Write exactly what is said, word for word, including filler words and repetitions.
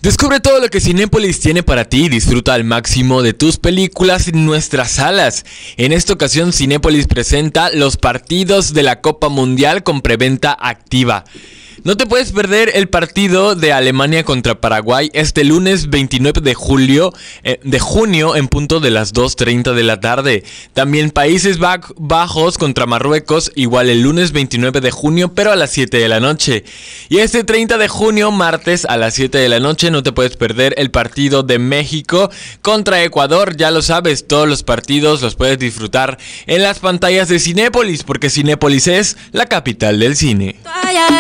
Descubre todo lo que Cinépolis tiene para ti y disfruta al máximo de tus películas en nuestras salas. En esta ocasión, Cinépolis presenta los partidos de la Copa Mundial con preventa activa. No te puedes perder el partido de Alemania contra Paraguay este lunes veintinueve de julio, eh, de junio en punto de las dos treinta de la tarde. También Países Bajos contra Marruecos, igual el lunes veintinueve de junio, pero a las siete de la noche. Y este treinta de junio, martes a las siete de la noche, no te puedes perder el partido de México contra Ecuador. Ya lo sabes, todos los partidos los puedes disfrutar en las pantallas de Cinépolis, porque Cinépolis es la capital del cine.